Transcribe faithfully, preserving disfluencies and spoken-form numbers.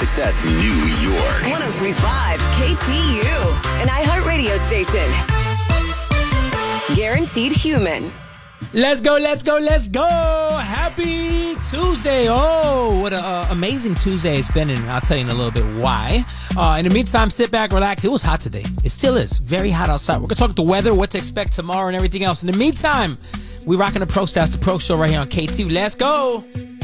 Success, New York. one oh three point five K T U, an iHeartRadio station. Guaranteed human. Let's go, let's go, let's go. Happy Tuesday. Oh, what an uh, amazing Tuesday it's been, and I'll tell you in a little bit why. Uh, in the meantime, sit back, relax. It was hot today. It still is. Very hot outside. We're going to talk the weather, what to expect tomorrow, and everything else. In the meantime, we're rocking the Pro Stats, the Pro Show right here on K two. Let's go.